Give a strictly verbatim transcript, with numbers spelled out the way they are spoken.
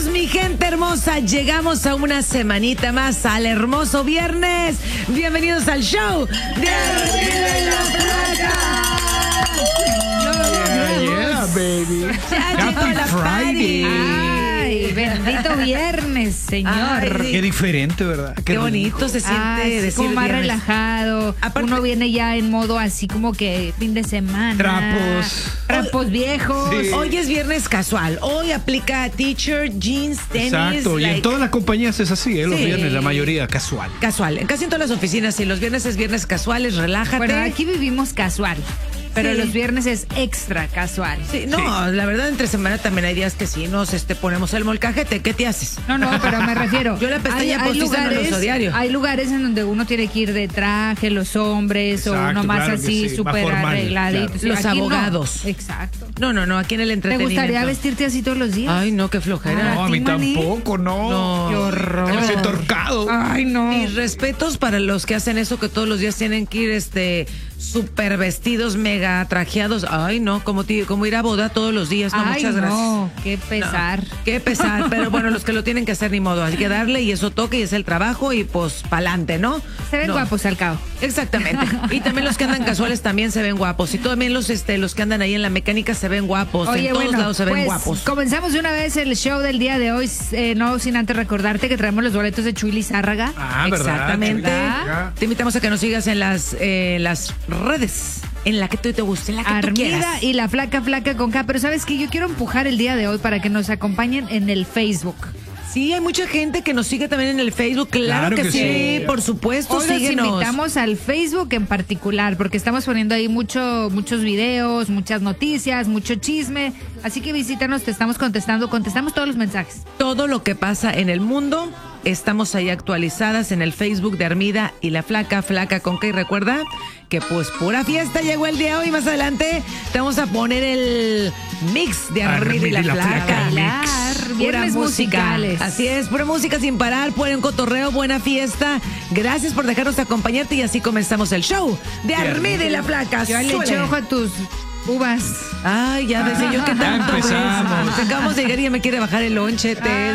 Bienvenidos, mi gente hermosa. Llegamos a una semanita más al hermoso viernes. Bienvenidos al show de Arriba en la Plata. Yeah, yeah, baby. Ya llegó la Friday. Ay, bendito viernes, señor. Ay, Qué diferente, ¿verdad? Qué bonito se siente Ay, decir como más viernes. relajado. Aparte- Uno viene ya en modo así como que fin de semana. Trapos. Trapos viejos. Sí. Hoy es viernes casual. Hoy aplica t-shirt, jeans, tenis. Exacto. Y like, en todas las compañías es así, ¿eh? Los Sí. viernes, la mayoría casual. Casual. En casi en todas las oficinas, sí. Los viernes es viernes casuales, relájate. Bueno, aquí vivimos casual, pero Sí. los viernes es extra casual. Sí, no, la verdad, entre semana también hay días que sí nos este, ponemos el molcajete. ¿Qué te haces? No, no, pero me refiero. Yo la pestaña postiza no lo uso diario. Hay lugares en donde uno tiene que ir de traje, los hombres, o Exacto, uno más claro que así, sí, súper más formal, arregladito. claro. Sí, Los aquí no. abogados. Exacto. No, no, no, aquí en el ¿Te entretenimiento. gustaría vestirte así todos los días? Ay, no, qué flojera. No, a mí ti, maní? tampoco, no. No. Qué horror. Me siento ahorcado. Ay, no. Mis respetos para los que hacen eso, que todos los días tienen que ir este súper vestidos, mega trajeados. Ay, no, como, ti- como ir a boda todos los días. No, Ay, muchas gracias. no, qué pesar. No, qué pesar, pero bueno, los que lo tienen que hacer ni modo, hay que darle y eso toca y es el trabajo y pues pa'lante, ¿no? Se ven No. guapos al cabo. Exactamente. Y también los que andan casuales también se ven guapos. Y también los este los que andan ahí en la mecánica se ven guapos. Oye, en todos bueno, lados se ven pues, guapos. comenzamos de una vez el show del día de hoy, eh, no sin antes recordarte que traemos los boletos de Chuy Lizárraga. Ah, ¿verdad? Exactamente. ¿Verdad? Te invitamos a que nos sigas en las eh, las redes, en la que tú te guste, en la que tú Armida quieras. y la flaca flaca con K, pero sabes que yo quiero empujar el día de hoy para que nos acompañen en el Facebook. Sí, hay mucha gente que nos sigue también en el Facebook. Claro, Claro que, que sí, sí. por supuesto, Hoy los síguenos. invitamos al Facebook en particular, porque estamos poniendo ahí mucho, muchos videos, muchas noticias, mucho chisme. Así que visítanos, te estamos contestando, contestamos todos los mensajes. Todo lo que pasa en el mundo, estamos ahí actualizadas en el Facebook de Armida y la Flaca, Flaca con K. Y recuerda que pues pura fiesta llegó el día de hoy. Más adelante te vamos a poner el mix de Armida, y la, Flaca. Bailar, Pura viernes música. musicales. Así es, pura música sin parar, buen cotorreo, buena fiesta. Gracias por dejarnos acompañarte y así comenzamos el show de Armida y la Flaca. Yo le eché Súbele. ojo a tus uvas. Ay, ya decía yo que Ya tanto. empezamos. Pues, acabamos de llegar y ya me quiere bajar el lonche. te